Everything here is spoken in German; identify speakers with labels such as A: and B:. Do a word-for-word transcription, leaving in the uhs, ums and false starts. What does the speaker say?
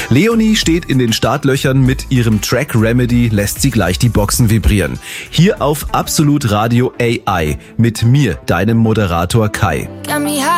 A: Leonie steht in den Startlöchern, mit ihrem Track Remedy lässt sie gleich die Boxen vibrieren. Hier auf Absolut Radio A I mit mir, deinem Moderator Kai.